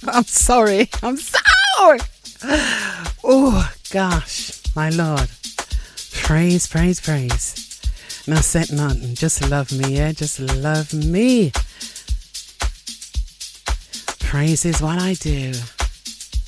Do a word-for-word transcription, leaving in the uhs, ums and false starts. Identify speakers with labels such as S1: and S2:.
S1: I'm sorry. I'm sorry. Oh, gosh, my Lord. Praise, praise, praise. Now said nothing. Just love me, yeah? Just love me. Praise is what I do.